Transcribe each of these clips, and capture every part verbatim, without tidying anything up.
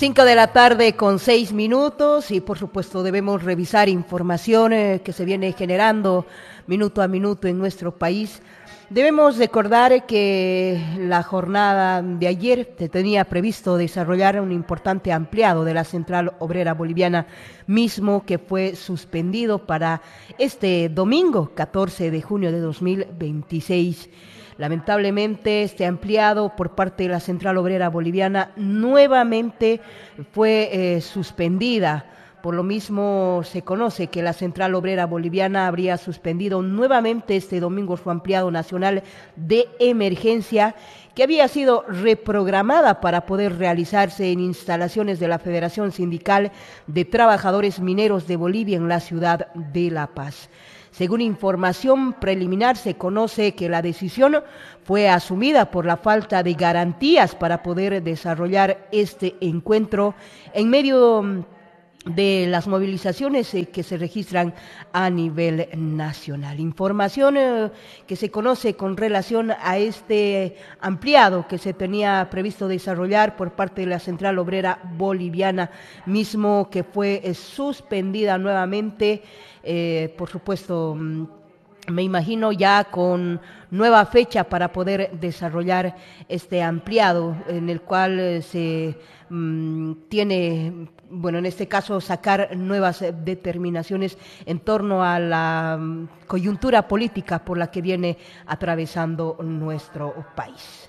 Cinco de la tarde con seis minutos y por supuesto debemos revisar información eh, que se viene generando minuto a minuto en nuestro país. Debemos recordar que la jornada de ayer se tenía previsto desarrollar un importante ampliado de la Central Obrera Boliviana, mismo que fue suspendido para este domingo catorce de junio de dos mil veintiséis. Lamentablemente, este ampliado por parte de la Central Obrera Boliviana nuevamente fue eh, suspendida. Por lo mismo, se conoce que la Central Obrera Boliviana habría suspendido nuevamente este domingo su ampliado nacional de emergencia, que había sido reprogramada para poder realizarse en instalaciones de la Federación Sindical de Trabajadores Mineros de Bolivia en la ciudad de La Paz. Según información preliminar, se conoce que la decisión fue asumida por la falta de garantías para poder desarrollar este encuentro en medio de las movilizaciones que se registran a nivel nacional. Información eh, que se conoce con relación a este ampliado que se tenía previsto desarrollar por parte de la Central Obrera Boliviana, mismo que fue eh, suspendida nuevamente, eh, por supuesto, me imagino ya con nueva fecha para poder desarrollar este ampliado en el cual eh, se mmm, tiene, bueno, en este caso sacar nuevas determinaciones en torno a la um, coyuntura política por la que viene atravesando nuestro país.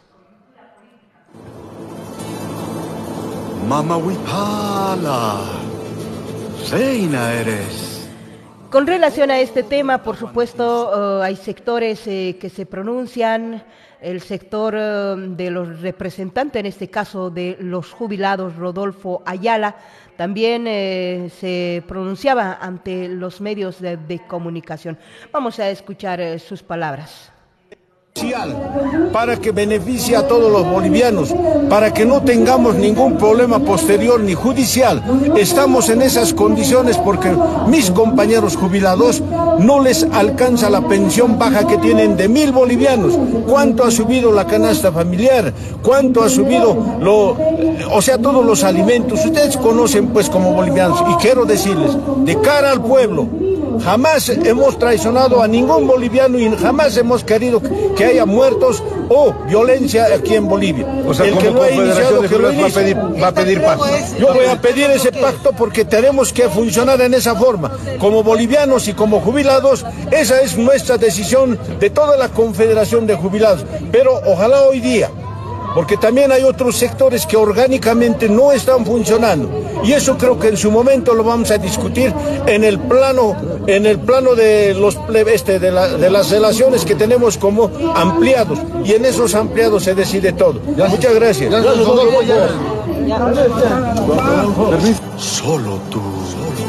Mama Wipala, Seina eres. Con relación a este tema, por supuesto, uh, hay sectores eh, que se pronuncian, el sector uh, de los representantes, en este caso de los jubilados, Rodolfo Ayala, también eh, se pronunciaba ante los medios de, de comunicación. Vamos a escuchar eh, sus palabras. Para que beneficie a todos los bolivianos, para que no tengamos ningún problema posterior ni judicial. Estamos en esas condiciones porque mis compañeros jubilados no les alcanza la pensión baja que tienen de mil bolivianos. ¿Cuánto ha subido la canasta familiar? ¿Cuánto ha subido lo, o sea, todos los alimentos? Ustedes conocen pues como bolivianos y quiero decirles, de cara al pueblo, jamás hemos traicionado a ningún boliviano y jamás hemos querido que haya muertos o violencia aquí en Bolivia. O sea, el que lo ha iniciado, que lo va a pedir, va a pedir paz. Yo voy a pedir ese pacto porque tenemos que funcionar en esa forma. Como bolivianos y como jubilados, esa es nuestra decisión de toda la Confederación de Jubilados. Pero ojalá hoy día, porque también hay otros sectores que orgánicamente no están funcionando. Y eso creo que en su momento lo vamos a discutir en el plano, en el plano de, los, este, de, la, de las relaciones que tenemos como ampliados. Y en esos ampliados se decide todo. Ya, muchas gracias. Ya, ya, ya, ya, ya. Solo tú.